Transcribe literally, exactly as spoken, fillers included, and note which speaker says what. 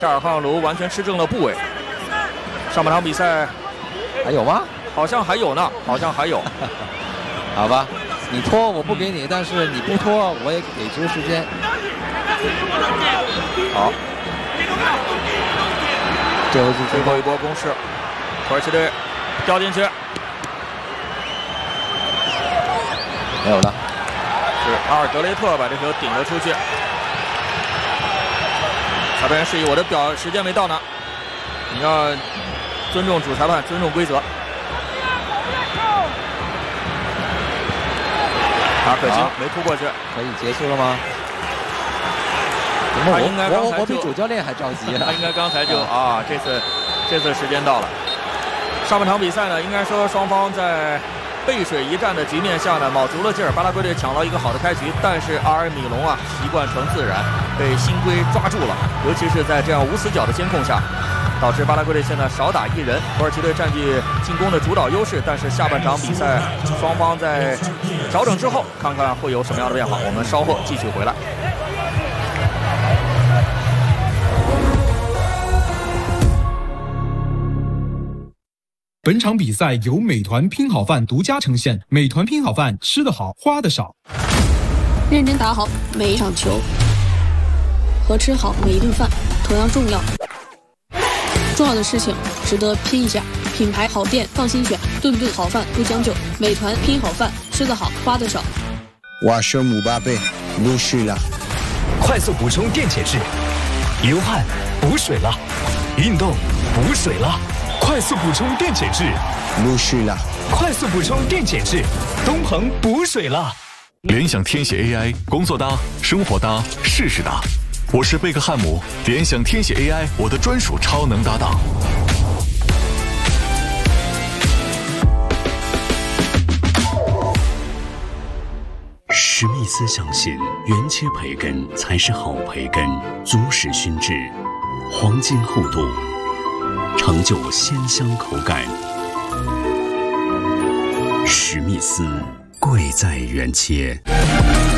Speaker 1: 夏尔汉卢完全吃正了部位。上半场比赛
Speaker 2: 还有吗？
Speaker 1: 好像还有呢，好像还有。
Speaker 2: 好吧，你拖我不给你，但是你不拖我也给足时间。
Speaker 1: 好，
Speaker 2: 最后是
Speaker 1: 最后一波攻势，土耳其队掉进去，
Speaker 2: 没有了。
Speaker 1: 是阿尔德雷特把这球顶了出去。裁判员示意我的表时间没到呢，你要尊重主裁判，尊重规则。啊，可惜没突过去。
Speaker 2: 可以结束了吗？
Speaker 1: 他应该刚才
Speaker 2: 我我比主教练还着急。
Speaker 1: 他应该刚才就啊，这次这次时间到了。上半场比赛呢，应该说双方在背水一战的局面下呢，卯足了劲儿，巴拉圭队抢到一个好的开局，但是阿尔米隆啊，习惯成自然，被新规抓住了，尤其是在这样无死角的监控下，导致巴拉圭队现在少打一人，土耳其队占据进攻的主导优势。但是下半场比赛双方在调整之后，看看会有什么样的变化。我们稍后继续回来。
Speaker 3: 本场比赛由美团拼好饭独家呈现。美团拼好饭，吃得好，花得少。
Speaker 4: 认真打好每一场球，和吃好每一顿饭同样重要。重要的事情值得拼一下。品牌好店放心选，顿顿好饭不将就。美团拼好饭，吃得好，花得少。
Speaker 5: 瓦舍姆巴贝，鲁旭了。
Speaker 6: 快速补充电解质，流汗补水了，运动补水了。快速补充电解质，
Speaker 5: 鲁旭了。
Speaker 6: 快速补充电解质，东鹏补水了。
Speaker 7: 联想天写 A I， 工作搭，生活搭，事事搭。我是贝克汉姆，联想天写 A I， 我的专属超能搭档。
Speaker 8: 史密斯相信，原切培根才是好培根，足史熏制，黄金厚度，成就鲜香口感。史密斯，贵在原切。